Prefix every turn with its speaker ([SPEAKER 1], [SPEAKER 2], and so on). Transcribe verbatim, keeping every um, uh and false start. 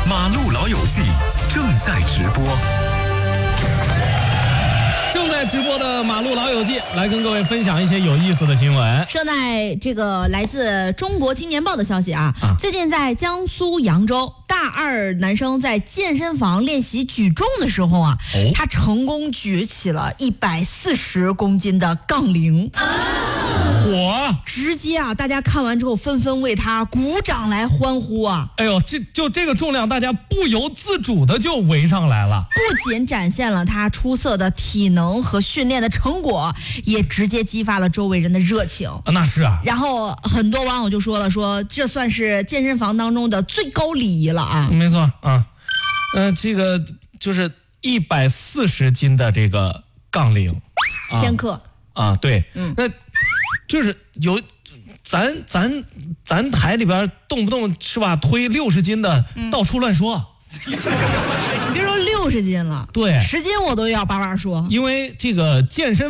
[SPEAKER 1] 马路老友记正在直播。
[SPEAKER 2] 正在直播的马路老友记，来跟各位分享一些有意思的新闻。
[SPEAKER 3] 说在这个来自中国青年报的消息啊，啊最近在江苏扬州，大二男生在健身房练习举重的时候啊，哦、他成功举起了一百四十公斤的杠铃。
[SPEAKER 2] 我
[SPEAKER 3] 直接啊！大家看完之后纷纷为他鼓掌来欢呼啊！
[SPEAKER 2] 哎呦，这就这个重量，大家不由自主的就围上来了。
[SPEAKER 3] 不仅展现了他出色的体能和训练的成果，也直接激发了周围人的热情。
[SPEAKER 2] 啊、那是啊。
[SPEAKER 3] 然后很多网友就说了说，说这算是健身房当中的最高礼仪了啊！
[SPEAKER 2] 没错啊，呃，这个就是一百四十斤的这个杠铃，
[SPEAKER 3] 啊、千克
[SPEAKER 2] 啊，对，嗯，那。就是有，咱咱咱台里边动不动是吧推六十斤的，嗯、到处乱说。
[SPEAKER 3] 你别说六十斤了，
[SPEAKER 2] 对，
[SPEAKER 3] 十斤我都要叭叭说。
[SPEAKER 2] 因为这个健身。